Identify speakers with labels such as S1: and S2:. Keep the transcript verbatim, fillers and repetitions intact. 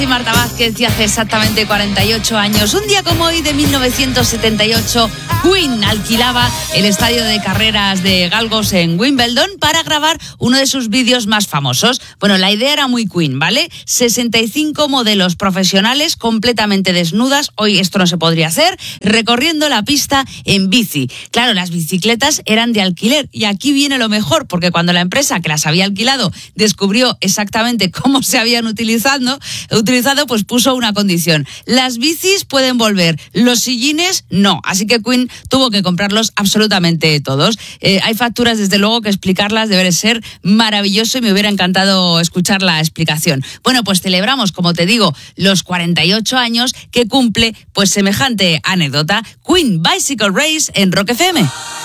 S1: Marta Vázquez, y hace exactamente cuarenta y ocho años, un día como hoy de mil novecientos setenta y ocho, Queen alquilaba el estadio de carreras de galgos en Wimbledon para grabar uno de sus vídeos más famosos. Bueno, la idea era muy Queen, ¿vale? sesenta y cinco modelos profesionales completamente desnudas, hoy esto no se podría hacer, recorriendo la pista en bici. Claro, las bicicletas eran de alquiler y aquí viene lo mejor, porque cuando la empresa que las había alquilado descubrió exactamente cómo se habían utilizado, utilizado, pues puso una condición: las bicis pueden volver, los sillines no. Así que Queen tuvo que comprarlos absolutamente todos. Eh, hay facturas, desde luego, que explicarlas debe ser maravilloso y me hubiera encantado escuchar la explicación. Bueno, pues celebramos, como te digo, los cuarenta y ocho años que cumple pues semejante anécdota. Queen Bicycle Race en Rock F M.